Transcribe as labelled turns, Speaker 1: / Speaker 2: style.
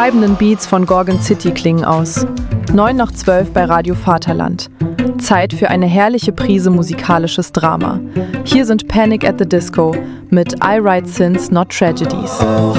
Speaker 1: treibenden Beats von Gorgon City klingen aus. 9:12 bei Radio Vaterland. Zeit für eine herrliche Prise musikalisches Drama. Hier sind Panic at the Disco mit I Write Sins, Not Tragedies.